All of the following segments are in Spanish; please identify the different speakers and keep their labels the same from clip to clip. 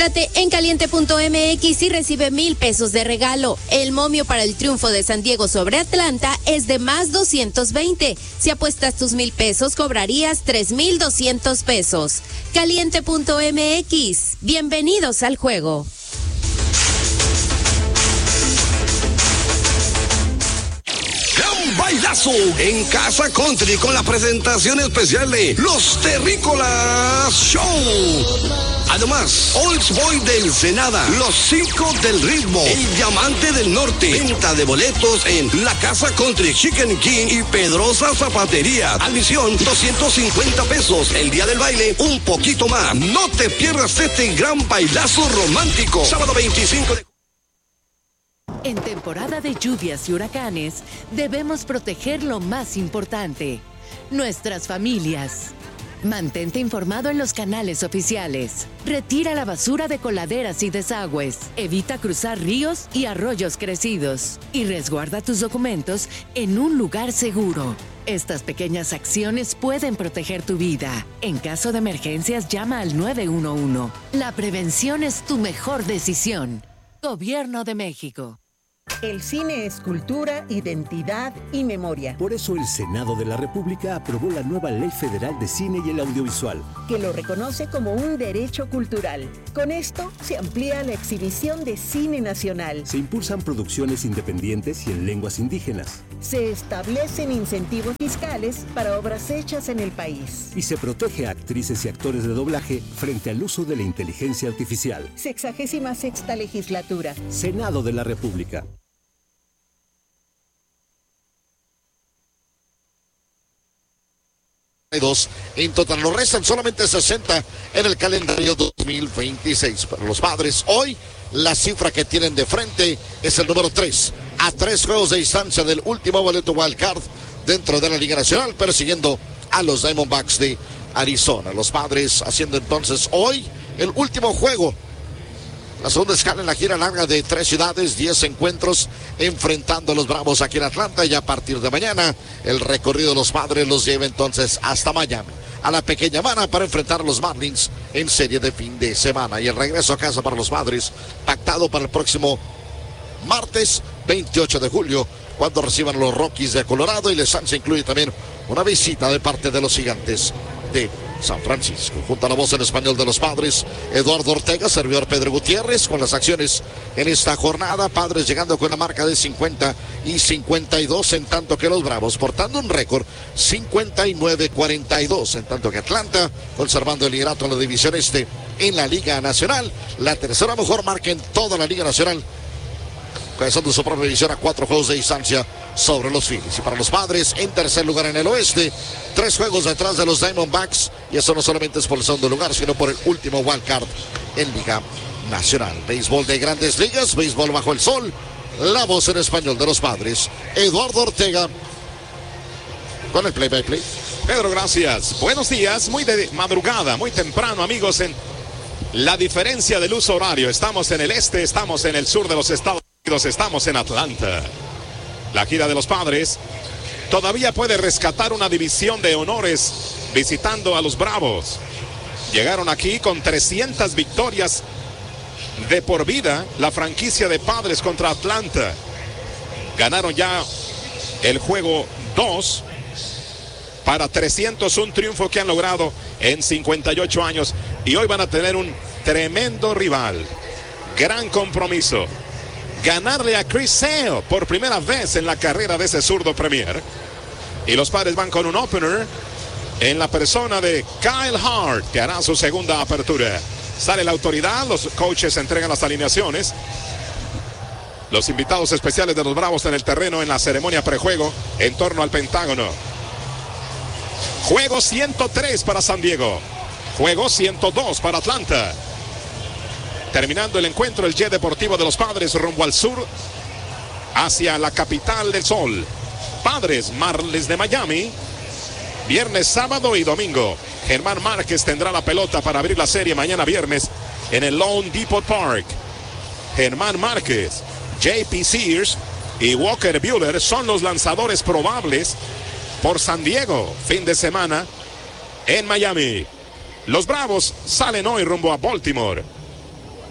Speaker 1: Regístrate en caliente.mx y recibe 1,000 pesos de regalo. El momio para el triunfo de San Diego sobre Atlanta es de más 220. Si apuestas tus 1,000 pesos, cobrarías 3,200 pesos. Caliente.mx. Bienvenidos al juego.
Speaker 2: Bailazo en Casa Country con la presentación especial de Los Terrícolas Show. Además, Olds Boy del Ensenada, Los Cinco del Ritmo, El Diamante del Norte. Venta de boletos en la Casa Country, Chicken King y Pedrosa Zapatería. Admisión 250 pesos. El día del baile, un poquito más. No te pierdas este gran bailazo romántico. Sábado 25 de...
Speaker 3: En temporada de lluvias y huracanes, debemos proteger lo más importante, nuestras familias. Mantente informado en los canales oficiales. Retira la basura de coladeras y desagües. Evita cruzar ríos y arroyos crecidos. Y resguarda tus documentos en un lugar seguro. Estas pequeñas acciones pueden proteger tu vida. En caso de emergencias, llama al 911. La prevención es tu mejor decisión. Gobierno de México.
Speaker 4: El cine es cultura, identidad y memoria.
Speaker 5: Por eso el Senado de la República aprobó la nueva Ley Federal de Cine y el Audiovisual,
Speaker 4: que lo reconoce como un derecho cultural. Con esto se amplía la exhibición de cine nacional.
Speaker 5: Se impulsan producciones independientes y en lenguas indígenas.
Speaker 4: Se establecen incentivos fiscales para obras hechas en el país.
Speaker 5: Y se protege a actrices y actores de doblaje frente al uso de la inteligencia artificial.
Speaker 4: 66ª legislatura.
Speaker 5: Senado de la República.
Speaker 6: En total, nos restan solamente 60 en el calendario 2026. Para los Padres, hoy la cifra que tienen de frente es el número 3, a 3 juegos de distancia del último boleto wildcard dentro de la Liga Nacional, persiguiendo a los Diamondbacks de Arizona. Los Padres haciendo entonces hoy el último juego, la segunda escala en la gira larga de 3 ciudades, 10 encuentros enfrentando a los Bravos aquí en Atlanta, y a partir de mañana el recorrido de los Padres los lleva entonces hasta Miami, a la Pequeña Habana, para enfrentar a los Marlins en serie de fin de semana. Y el regreso a casa para los Padres pactado para el próximo martes 28 de julio, cuando reciban a los Rockies de Colorado, y les se incluye también una visita de parte de los Gigantes de San Francisco. Junto a la voz en español de los Padres, Eduardo Ortega, servidor Pedro Gutiérrez, con las acciones en esta jornada. Padres llegando con la marca de 50 y 52, en tanto que los Bravos portando un récord 59-42, en tanto que Atlanta conservando el liderato en la división este en la Liga Nacional, la tercera mejor marca en toda la Liga Nacional, comenzando su propia división a 4 juegos de distancia sobre los Phillies. Y para los Padres, en tercer lugar en el oeste, 3 juegos detrás de los Diamondbacks, y eso no solamente es por el segundo lugar, sino por el último wildcard en Liga Nacional. Béisbol de Grandes Ligas, béisbol bajo el sol, la voz en español de los Padres, Eduardo Ortega, con el play-by-play.
Speaker 7: Pedro, gracias. Buenos días, muy de madrugada, muy temprano, amigos, en la diferencia del uso horario. Estamos en el este, estamos en el sur de los Estados Unidos, estamos en Atlanta. La gira de los Padres todavía puede rescatar una división de honores visitando a los Bravos. Llegaron aquí con 300 victorias de por vida la franquicia de Padres contra Atlanta. Ganaron ya el juego 2 para 301 triunfo que han logrado en 58 años. Y hoy van a tener un tremendo rival. Gran compromiso. Ganarle a Chris Sale por primera vez en la carrera de ese zurdo premier. Y los Padres van con un opener en la persona de Kyle Hart, que hará su segunda apertura. Sale la autoridad, los coaches entregan las alineaciones. Los invitados especiales de los Bravos en el terreno en la ceremonia prejuego en torno al Pentágono. Juego 103 para San Diego. Juego 102 para Atlanta. Terminando el encuentro, el jet deportivo de los Padres rumbo al sur, hacia la capital del sol. Padres, Marlins de Miami, viernes, sábado y domingo. Germán Márquez tendrá la pelota para abrir la serie mañana viernes en el Lone Depot Park. Germán Márquez, JP Sears y Walker Buehler son los lanzadores probables por San Diego, fin de semana en Miami. Los Bravos salen hoy rumbo a Baltimore.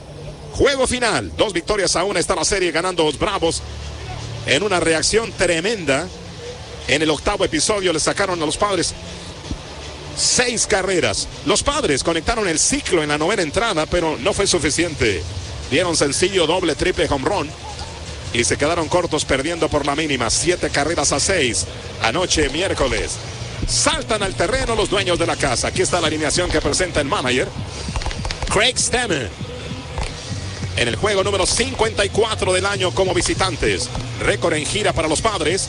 Speaker 7: Juego final, 2 victorias a 1 está la serie, ganando los Bravos en una reacción tremenda. En el octavo episodio le sacaron a los Padres 6 carreras. Los Padres conectaron el ciclo en la 9ª entrada, pero no fue suficiente. Dieron sencillo, doble, triple, home run y se quedaron cortos, perdiendo por la mínima 7 carreras a 6 anoche miércoles. Saltan al terreno los dueños de la casa. Aquí está la alineación que presenta el manager Craig Stammen. En el juego número 54 del año como visitantes. Récord en gira para los Padres.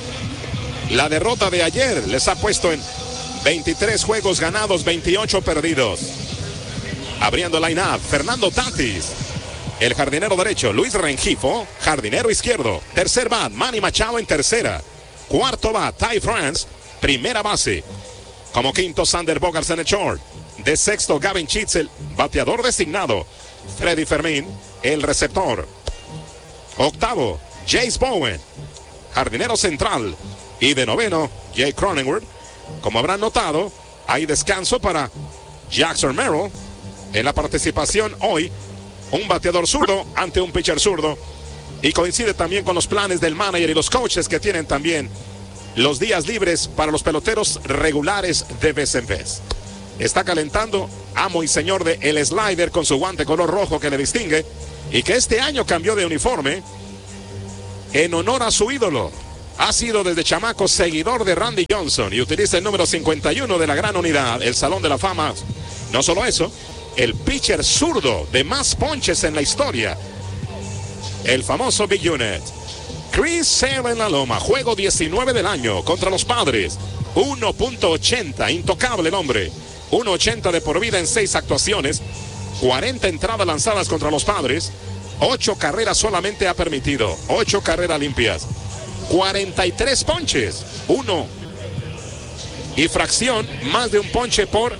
Speaker 7: La derrota de ayer les ha puesto en 23 juegos ganados, 28 perdidos. Abriendo line-up, Fernando Tatis. El jardinero derecho, Luis Rengifo. Jardinero izquierdo. Tercer bat, Manny Machado en tercera. Cuarto bat, Ty France. Primera base. Como quinto, Sander Bogaerts en el short. De sexto, Gavin Sheets, el bateador designado. Freddie Fermín, el receptor. Octavo, Jace Bowen, jardinero central. Y de noveno, Jay Cronenworth. Como habrán notado, hay descanso para Jackson Merrill en la participación hoy. Un bateador zurdo ante un pitcher zurdo. Y coincide también con los planes del manager y los coaches que tienen también los días libres para los peloteros regulares de vez en vez. Está calentando, amo y señor de el slider con su guante color rojo que le distingue y que este año cambió de uniforme en honor a su ídolo. Ha sido desde chamaco seguidor de Randy Johnson y utiliza el número 51 de la gran unidad, el Salón de la Fama. No solo eso, el pitcher zurdo de más ponches en la historia, el famoso Big Unit. Chris Sale en la loma, juego 19 del año contra los Padres. 1.80, intocable el hombre. 1.80 de por vida en 6 actuaciones. 40 entradas lanzadas contra los Padres. 8 carreras solamente ha permitido. 8 carreras limpias. 43 ponches. 1 y fracción, más de un ponche por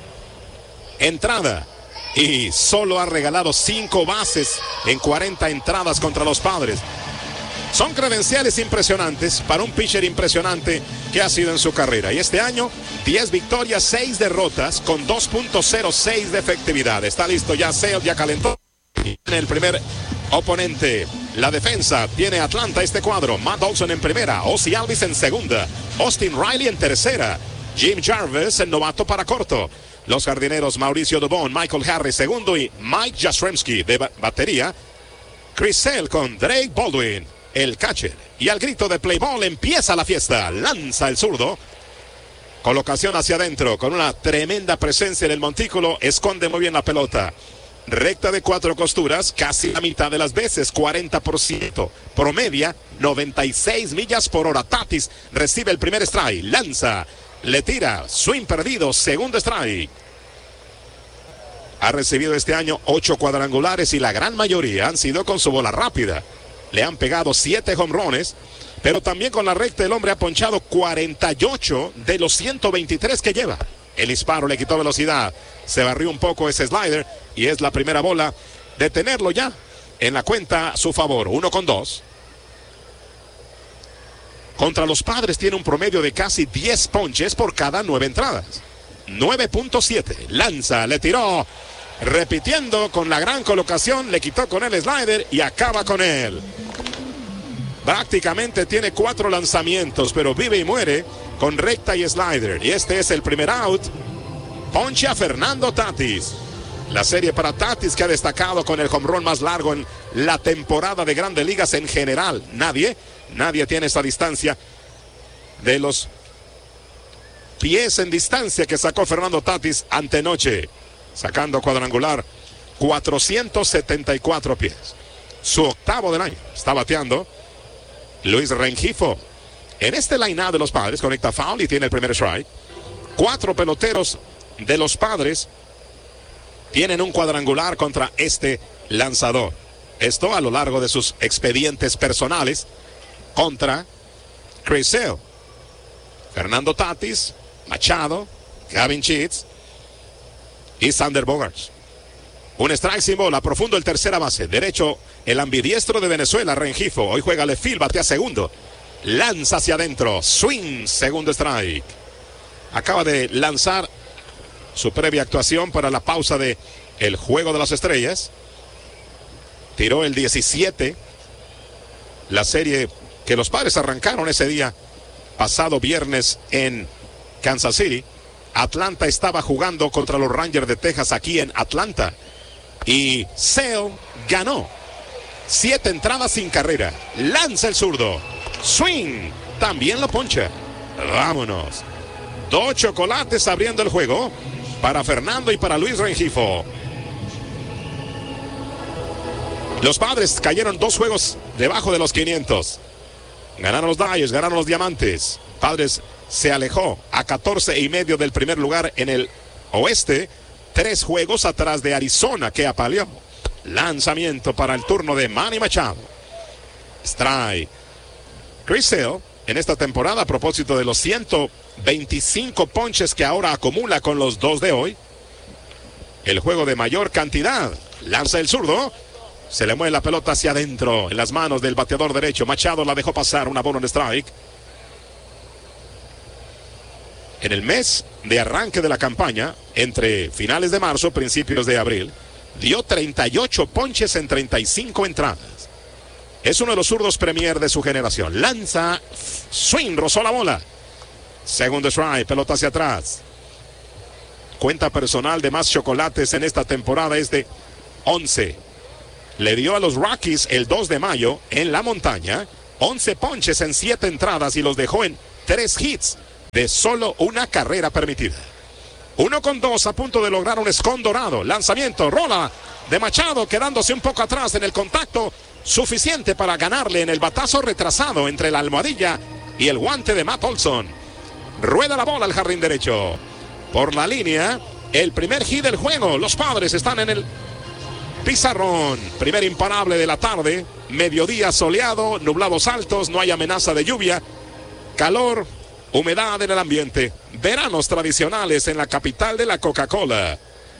Speaker 7: entrada. Y solo ha regalado 5 bases en 40 entradas contra los Padres. Son credenciales impresionantes para un pitcher impresionante que ha sido en su carrera. Y este año, 10 victorias, 6 derrotas con 2.06 de efectividad. Está listo ya Sale, ya calentó. En el primer oponente, la defensa, tiene Atlanta este cuadro. Matt Olson en primera, Ozzie Albies en segunda, Austin Riley en tercera, Jim Jarvis, el novato para corto. Los jardineros, Mauricio Dubon, Michael Harris segundo y Mike Jastrzemski de batería. Chris Sale con Drake Baldwin, el catcher. Y al grito de play ball empieza la fiesta. Lanza el zurdo. Colocación hacia adentro con una tremenda presencia en el montículo. Esconde muy bien la pelota. Recta de 4 costuras, casi la mitad de las veces, 40%. Promedia 96 millas por hora. Tatis recibe el primer strike. Lanza, le tira, swing perdido, segundo strike. Ha recibido este año 8 cuadrangulares y la gran mayoría han sido con su bola rápida. Le han pegado 7 home runs, pero también con la recta el hombre ha ponchado 48 de los 123 que lleva. El disparo le quitó velocidad, se barrió un poco ese slider y es la primera bola de tenerlo ya en la cuenta a su favor. 1-2. Contra los Padres tiene un promedio de casi 10 ponches por cada 9 entradas. 9.7. Lanza, le tiró. Repitiendo con la gran colocación, le quitó con el slider y acaba con él. Prácticamente tiene 4 lanzamientos, pero vive y muere con recta y slider. Y este es el primer out. Ponche a Fernando Tatis. La serie para Tatis, que ha destacado con el home run más largo en la temporada de Grandes Ligas en general. Nadie tiene esa distancia de los pies en distancia que sacó Fernando Tatis antenoche, sacando cuadrangular 474 pies. Su octavo del año. Está bateando Luis Rengifo. En este line-up de los Padres conecta foul y tiene el primer strike. 4 peloteros de los Padres tienen un cuadrangular contra este lanzador. Esto a lo largo de sus expedientes personales contra Chris Sale, Fernando Tatis, Machado, Gavin Sheets y Sander Bogaerts. Un strike sin bola, profundo el tercera base. Derecho, el ambidiestro de Venezuela, Rengifo. Hoy juega left field, batea segundo. Lanza hacia adentro, swing, segundo strike. Acaba de lanzar . Su previa actuación para la pausa de el Juego de las Estrellas. tiró el 17. La serie que los Padres arrancaron ese día pasado viernes en Kansas City. Atlanta estaba jugando contra los Rangers de Texas aquí en Atlanta. Y Sale ganó. 7 entradas sin carrera. Lanza el zurdo. Swing. También lo poncha. Vámonos. 2 chocolates abriendo el juego para Fernando y para Luis Rengifo. Los Padres cayeron 2 juegos debajo de los 500. Ganaron los Dodgers, ganaron los Diamantes. Padres se alejó a 14.5 del primer lugar en el oeste. 3 juegos atrás de Arizona, que apaleó. Lanzamiento para el turno de Manny Machado. Strike. Chris Sale, en esta temporada, a propósito de los 125 ponches que ahora acumula con los 2 de hoy. El juego de mayor cantidad. Lanza el zurdo. Se le mueve la pelota hacia adentro, en las manos del bateador derecho. Machado la dejó pasar, una bola en strike. En el mes de arranque de la campaña, entre finales de marzo, principios de abril, dio 38 ponches en 35 entradas. Es uno de los zurdos premier de su generación. Lanza, swing, rozó la bola. Segundo strike, pelota hacia atrás. Cuenta personal de más chocolates en esta temporada es de 11. Le dio a los Rockies el 2 de mayo en la montaña 11 ponches en 7 entradas y los dejó en 3 hits de solo una carrera permitida. 1-2 a punto de lograr un escón dorado. Lanzamiento, rola de Machado quedándose un poco atrás en el contacto suficiente para ganarle en el batazo retrasado entre la almohadilla y el guante de Matt Olson. Rueda la bola al jardín derecho. Por la línea, el primer hit del juego. Los Padres están en el pizarrón. Primer imparable de la tarde. Mediodía soleado, nublados altos, no hay amenaza de lluvia. Calor, humedad en el ambiente. Veranos tradicionales en la capital de la Coca-Cola.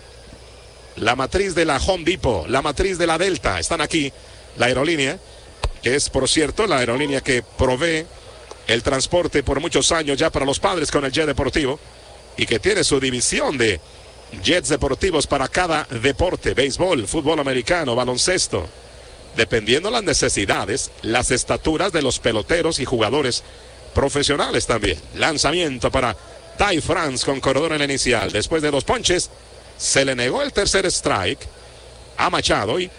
Speaker 7: La matriz de la Home Depot, la matriz de la Delta. Están aquí. La aerolínea, que es, por cierto, la aerolínea que provee el transporte por muchos años ya para los Padres con el jet deportivo. Y que tiene su división de jets deportivos para cada deporte, béisbol, fútbol americano, baloncesto, dependiendo las necesidades, las estaturas de los peloteros y jugadores profesionales también. Lanzamiento para Ty France con corredor en la inicial. Después de 2 ponches, se le negó el tercer strike a Machado y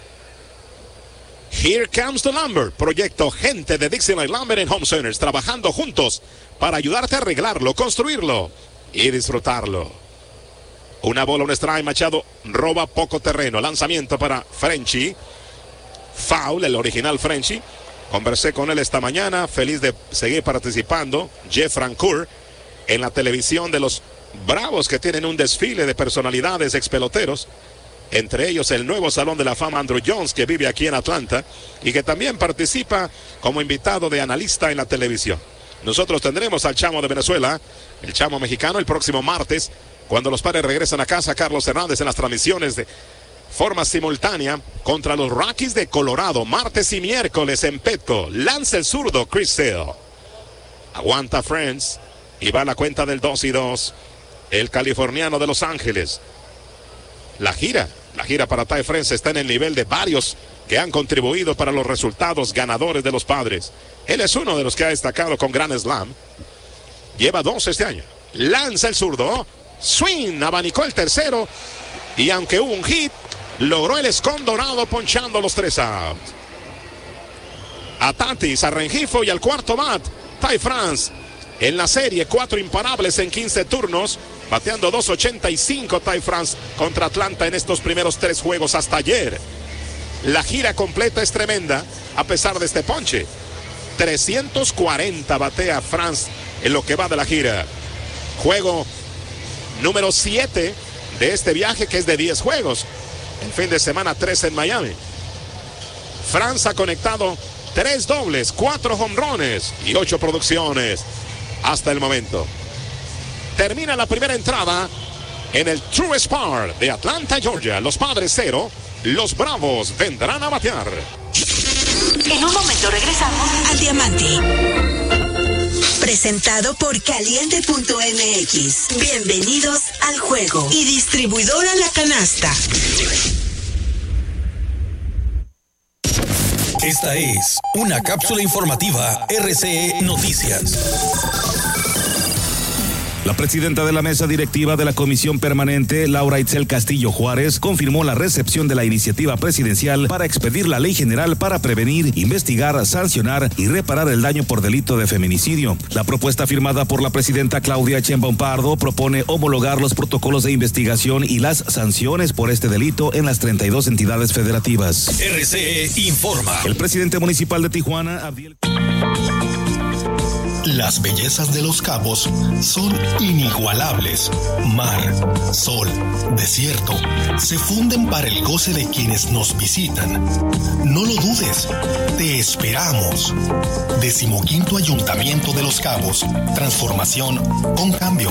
Speaker 7: Here Comes the Lumber, proyecto gente de Dixieland Lumber en Home Centers, trabajando juntos para ayudarte a arreglarlo, construirlo y disfrutarlo. Una bola, un strike. Machado roba poco terreno. Lanzamiento para Frenchy. Foul, el original Frenchy. Conversé con él esta mañana. Feliz de seguir participando. Jeff Francoeur en la televisión de los Bravos, que tienen un desfile de personalidades expeloteros. Entre ellos el nuevo Salón de la Fama Andrew Jones, que vive aquí en Atlanta y que también participa como invitado de analista en la televisión. Nosotros tendremos al Chamo de Venezuela, el Chamo mexicano, el próximo martes, cuando los Padres regresan a casa. Carlos Hernández en las transmisiones de forma simultánea contra los Rockies de Colorado, martes y miércoles en Petco. Lanza el zurdo Chris Sale. Aguanta Friends y va a la cuenta del 2-2. El californiano de Los Ángeles. La gira para Ty France está en el nivel de varios que han contribuido para los resultados ganadores de los Padres. Él es uno de los que ha destacado con Grand Slam. Lleva 2 este año. Lanza el zurdo. Swing, abanicó el tercero. Y aunque hubo un hit, logró el escón dorado ponchando los 3 outs. A Tatis, a Rengifo y al cuarto bat, Ty France. En la serie, 4 imparables en 15 turnos. Bateando 2.85 Ty France contra Atlanta en estos primeros 3 juegos hasta ayer. La gira completa es tremenda a pesar de este ponche. 340 batea France en lo que va de la gira. Juego número 7 de este viaje, que es de 10 juegos. El fin de semana 3 en Miami. France ha conectado 3 dobles, 4 jonrones y 8 producciones hasta el momento. Termina la primera entrada en el Truist Park de Atlanta, Georgia. Los Padres 0, los Bravos vendrán a batear.
Speaker 8: En un momento regresamos al Diamante. Presentado por Caliente.mx. Bienvenidos al juego. Y distribuidora La Canasta.
Speaker 9: Esta es una cápsula informativa RCE Noticias.
Speaker 10: La presidenta de la mesa directiva de la Comisión Permanente, Laura Itzel Castillo Juárez, confirmó la recepción de la iniciativa presidencial para expedir la Ley General para prevenir, investigar, sancionar y reparar el daño por delito de feminicidio. La propuesta firmada por la presidenta Claudia Sheinbaum Pardo propone homologar los protocolos de investigación y las sanciones por este delito en las 32 entidades federativas.
Speaker 9: RCE informa.
Speaker 10: El presidente municipal de Tijuana, Abdiel...
Speaker 9: Las bellezas de Los Cabos son inigualables. Mar, sol, desierto, se funden para el goce de quienes nos visitan. No lo dudes, te esperamos. 15º Ayuntamiento de Los Cabos. Transformación con cambio.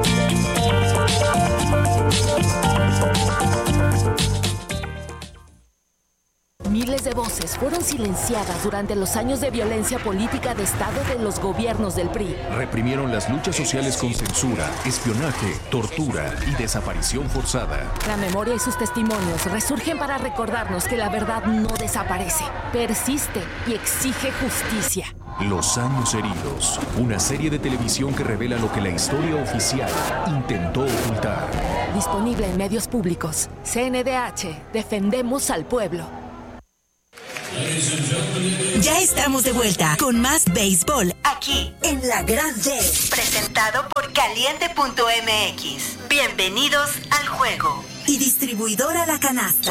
Speaker 11: Miles de voces fueron silenciadas durante los años de violencia política de Estado de los gobiernos del PRI.
Speaker 5: Reprimieron las luchas sociales con censura, espionaje, tortura y desaparición forzada.
Speaker 11: La memoria y sus testimonios resurgen para recordarnos que la verdad no desaparece, persiste y exige justicia.
Speaker 5: Los años heridos, una serie de televisión que revela lo que la historia oficial intentó ocultar.
Speaker 11: Disponible en medios públicos. CNDH, defendemos al pueblo.
Speaker 8: Ya estamos de vuelta con más béisbol aquí en La Grande, presentado por Caliente.mx. Bienvenidos al juego. Y distribuidora La Canasta.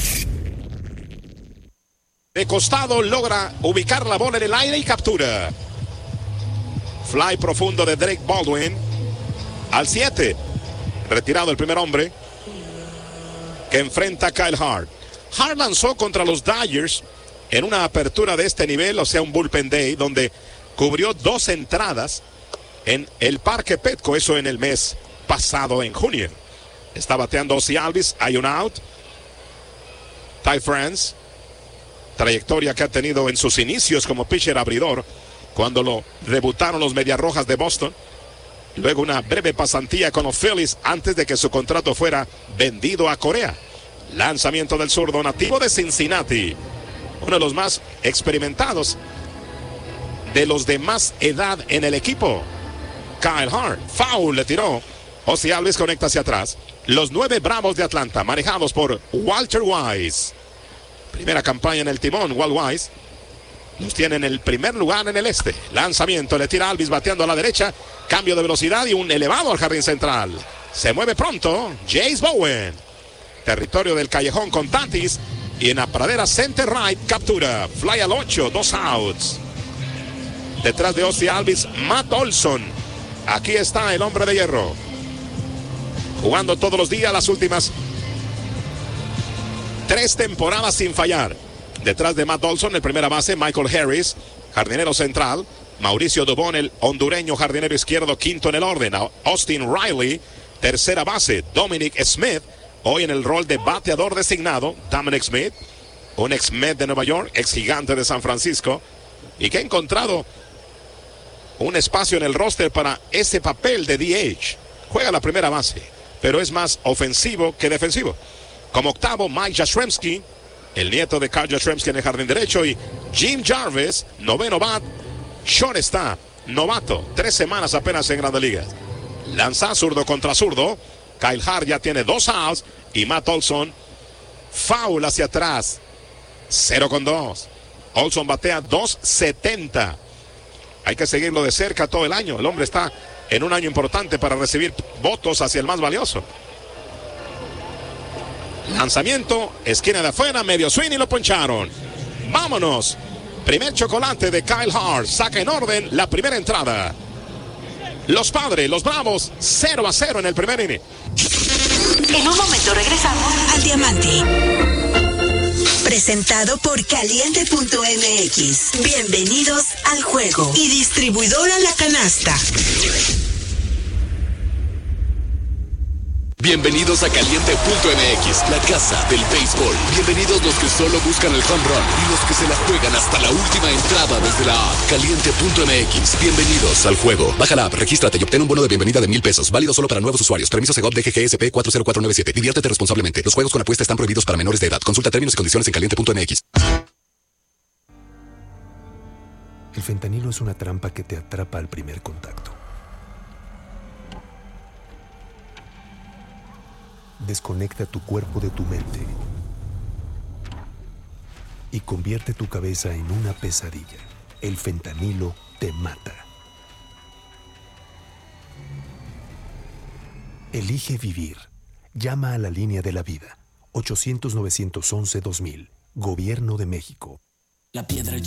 Speaker 7: De costado logra ubicar la bola en el aire y captura. Fly profundo de Drake Baldwin al 7. Retirado el primer hombre que enfrenta a Kyle Hart. Hart lanzó contra los Dodgers en una apertura de este nivel, o sea, un bullpen day, donde cubrió 2 entradas en el Parque Petco, eso en el mes pasado, en junio. Está bateando Ozzie Albies, hay un out. Ty France, trayectoria que ha tenido en sus inicios como pitcher abridor, cuando lo debutaron los Medias Rojas de Boston. Luego una breve pasantía con los Phillies antes de que su contrato fuera vendido a Corea. Lanzamiento del zurdo nativo de Cincinnati. Uno de los más experimentados, de los de más edad en el equipo. Kyle Hart, foul le tiró. Ozzie Albies conecta hacia atrás. Los 9 Bravos de Atlanta, manejados por Walter Wise. Primera campaña en el timón, Walt Wise. Los tiene en el primer lugar en el este. Lanzamiento, le tira Albies bateando a la derecha. Cambio de velocidad y un elevado al jardín central. Se mueve pronto, Jace Bowen. Territorio del callejón con Tatis. Y en la pradera center right, captura. Fly al 8, 2 outs. Detrás de Ozzie Albies, Matt Olson. Aquí está el hombre de hierro. Jugando todos los días las últimas 3 temporadas sin fallar. Detrás de Matt Olson, el primera base, Michael Harris, jardinero central. Mauricio Dubón, el hondureño jardinero izquierdo, quinto en el orden. Austin Riley, tercera base. Dominic Smith, hoy en el rol de bateador designado. Dominic Smith, un ex Met de Nueva York, ex Gigante de San Francisco, y que ha encontrado un espacio en el roster para ese papel de DH. Juega la primera base, pero es más ofensivo que defensivo. Como octavo, Mike Yastrzemski, el nieto de Carl Yastrzemski en el jardín derecho, y Jim Jarvis, noveno bat, shortstop, novato, 3 semanas apenas en Grandes Ligas. Lanza zurdo contra zurdo. Kyle Hart ya tiene 2 outs y Matt Olson, foul hacia atrás, 0-2. Olson batea 2.70. Hay que seguirlo de cerca todo el año. El hombre está en un año importante para recibir votos hacia el más valioso. Lanzamiento, esquina de afuera, medio swing y lo poncharon. Vámonos. Primer chocolate de Kyle Hart. Saca en orden la primera entrada. Los Padres, los Bravos, 0-0 en el primer inning.
Speaker 8: En un momento regresamos al Diamante. Presentado por Caliente.mx. Bienvenidos al juego. Y distribuidora La Canasta.
Speaker 12: Bienvenidos a Caliente.mx, la casa del béisbol. Bienvenidos los que solo buscan el home run y los que se la juegan hasta la última entrada desde la app. Caliente.mx, bienvenidos al juego. Baja la app, regístrate y obtén un bono de bienvenida de $1,000. Válido solo para nuevos usuarios. Permiso Segov DGGSP 40497. Diviértete responsablemente. Los juegos con apuesta están prohibidos para menores de edad. Consulta términos y condiciones en Caliente.mx.
Speaker 13: fentanilo es una trampa que te atrapa al primer contacto. Desconecta tu cuerpo de tu mente y convierte tu cabeza en una pesadilla. El fentanilo te mata. Elige vivir. Llama a la línea de la vida. 800-911-2000. Gobierno de México.
Speaker 14: La piedra